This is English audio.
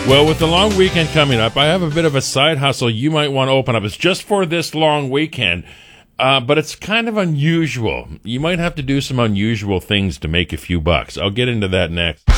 Well, with the long weekend coming up, I have a bit of a side hustle you might want to open up. It's just for this long weekend, but it's kind of unusual. You might have to do some unusual things to make a few bucks. I'll get into that next.